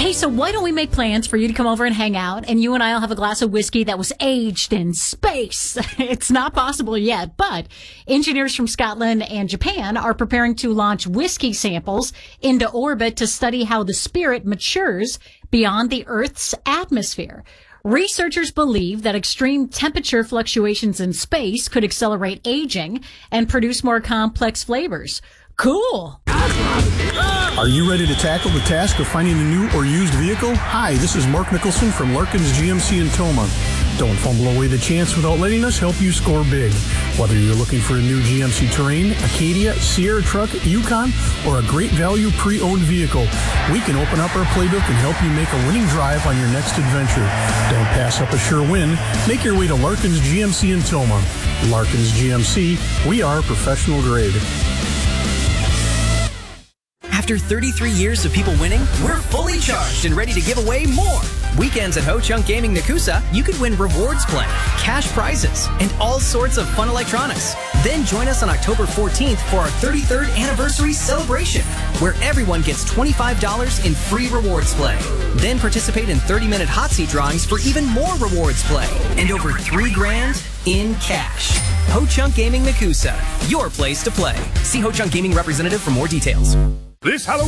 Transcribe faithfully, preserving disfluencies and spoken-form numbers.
Hey, so why don't we make plans for you to come over and hang out, and you and I will have a glass of whiskey that was aged in space? It's not possible yet, but engineers from Scotland and Japan are preparing to launch whiskey samples into orbit to study how the spirit matures beyond the Earth's atmosphere. Researchers believe that extreme temperature fluctuations in space could accelerate aging and produce more complex flavors. Cool. Are you ready to tackle the task of finding a new or used vehicle? Hi, this is Mark Nicholson from Larkins G M C in Toma. Don't fumble away the chance without letting us help you score big. Whether you're looking for a new G M C Terrain, Acadia, Sierra Truck, Yukon, or a great value pre-owned vehicle, we can open up our playbook and help you make a winning drive on your next adventure. Don't pass up a sure win. Make your way to Larkins G M C in Toma. Larkins G M C, we are professional grade. After thirty-three years of people winning, we're fully charged and ready to give away more. Weekends at Ho Chunk Gaming Nakusa, you could win rewards play, cash prizes, and all sorts of fun electronics. Then join us on October fourteenth for our thirty-third anniversary celebration, where everyone gets twenty-five dollars in free rewards play. Then participate in thirty-minute hot seat drawings for even more rewards play and over three grand in cash. Ho Chunk Gaming Nakusa, your place to play. See Ho Chunk Gaming representative for more details. This Halloween.